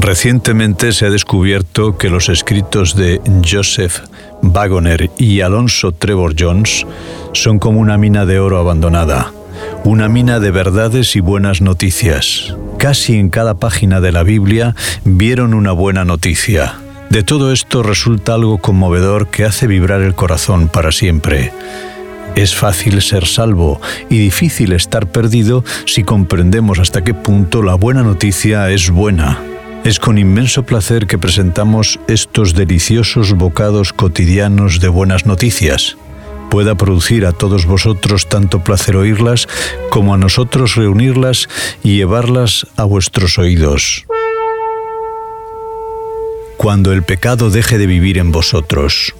Recientemente se ha descubierto que los escritos de Joseph Wagoner y Alonzo Trevor Jones son como una mina de oro abandonada, una mina de verdades y buenas noticias. Casi en cada página de la Biblia vieron una buena noticia. De todo esto resulta algo conmovedor que hace vibrar el corazón para siempre. Es fácil ser salvo y difícil estar perdido si comprendemos hasta qué punto la buena noticia es buena. Es con inmenso placer que presentamos estos deliciosos bocados cotidianos de buenas noticias. Pueda producir a todos vosotros tanto placer oírlas como a nosotros reunirlas y llevarlas a vuestros oídos. Cuando el pecado deje de vivir en vosotros.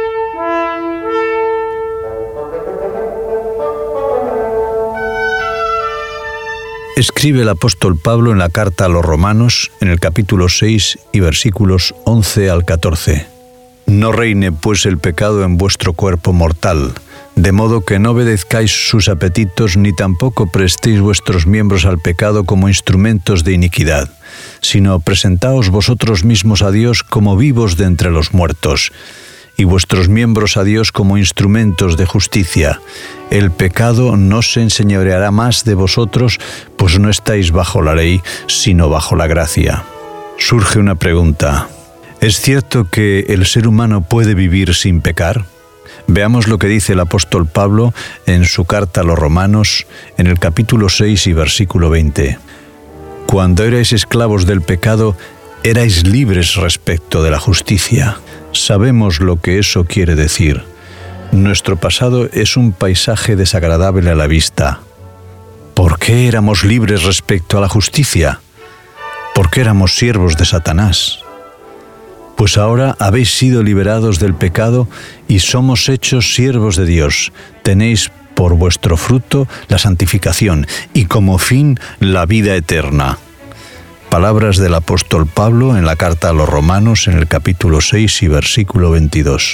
Escribe el apóstol Pablo en la carta a los Romanos, en el capítulo 6 y versículos 11 al 14. No reine pues el pecado en vuestro cuerpo mortal, de modo que no obedezcáis sus apetitos ni tampoco prestéis vuestros miembros al pecado como instrumentos de iniquidad, sino presentaos vosotros mismos a Dios como vivos de entre los muertos, y vuestros miembros a Dios como instrumentos de justicia. El pecado no se enseñoreará más de vosotros, pues no estáis bajo la ley, sino bajo la gracia. Surge una pregunta. ¿Es cierto que el ser humano puede vivir sin pecar? Veamos lo que dice el apóstol Pablo en su carta a los Romanos, en el capítulo 6 y versículo 20. Cuando erais esclavos del pecado, erais libres respecto de la justicia. Sabemos lo que eso quiere decir. Nuestro pasado es un paisaje desagradable a la vista. ¿Por qué éramos libres respecto a la justicia? ¿Por qué éramos siervos de Satanás? Pues ahora habéis sido liberados del pecado y somos hechos siervos de Dios. Tenéis por vuestro fruto la santificación y como fin la vida eterna. Palabras del apóstol Pablo en la carta a los Romanos en el capítulo 6 y versículo 22.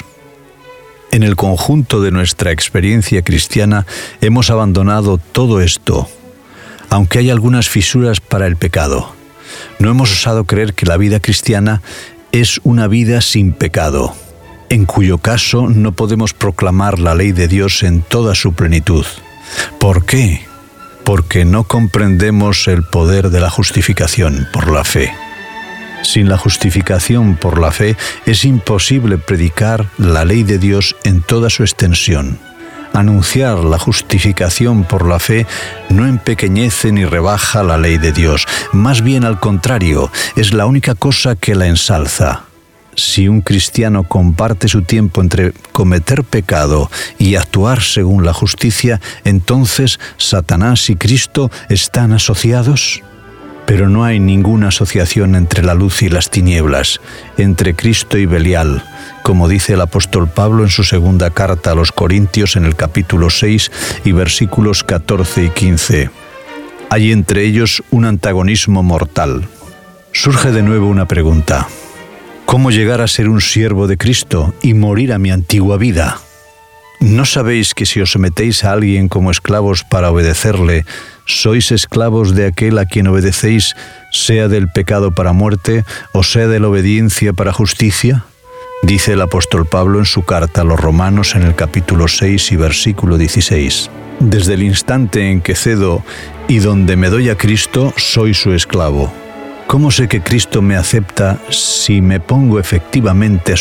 En el conjunto de nuestra experiencia cristiana hemos abandonado todo esto, aunque hay algunas fisuras para el pecado. No hemos osado creer que la vida cristiana es una vida sin pecado, en cuyo caso no podemos proclamar la ley de Dios en toda su plenitud. ¿Por qué? Porque no comprendemos el poder de la justificación por la fe. Sin la justificación por la fe es imposible predicar la ley de Dios en toda su extensión. Anunciar la justificación por la fe no empequeñece ni rebaja la ley de Dios, más bien al contrario, es la única cosa que la ensalza. Si un cristiano comparte su tiempo entre cometer pecado y actuar según la justicia, entonces Satanás y Cristo están asociados. Pero no hay ninguna asociación entre la luz y las tinieblas, entre Cristo y Belial, como dice el apóstol Pablo en su segunda carta a los Corintios en el capítulo 6 y versículos 14 y 15. Hay entre ellos un antagonismo mortal. Surge de nuevo una pregunta. ¿Cómo llegar a ser un siervo de Cristo y morir a mi antigua vida? ¿No sabéis que si os sometéis a alguien como esclavos para obedecerle, sois esclavos de aquel a quien obedecéis, sea del pecado para muerte o sea de la obediencia para justicia? Dice el apóstol Pablo en su carta a los Romanos en el capítulo 6 y versículo 16. Desde el instante en que cedo y donde me doy a Cristo, soy su esclavo. ¿Cómo sé que Cristo me acepta si me pongo efectivamente a